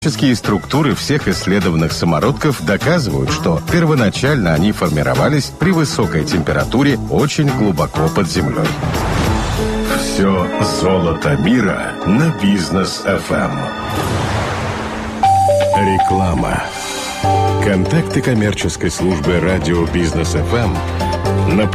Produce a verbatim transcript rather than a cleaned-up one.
Физические структуры всех исследованных самородков доказывают, что первоначально они формировались при высокой температуре очень глубоко под землей. Все золото мира на Бизнес эф эм. Реклама. Контакты коммерческой службы радио Бизнес эф эм на